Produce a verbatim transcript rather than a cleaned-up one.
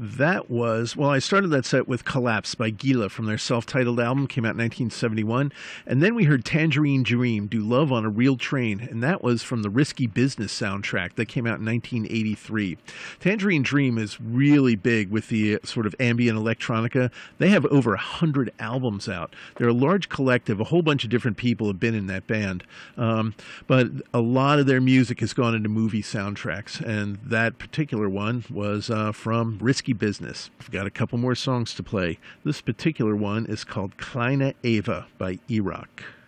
That was, well, I started that set with Collapse by Gila from their self-titled album, came out in nineteen seventy-one. And then we heard Tangerine Dream, Do Love on a Real Train, and that was from the Risky Business soundtrack that came out in nineteen eighty-three. Tangerine Dream is really big with the uh, sort of ambient electronica. They have over one hundred albums out. They're a large collective. A whole bunch of different people have been in that band. Um, but a lot of their music has gone into movie soundtracks, and that particular one was uh, from Risky Business. I've got a couple more songs to play. This particular one is called Kleine Eva by E-Rock.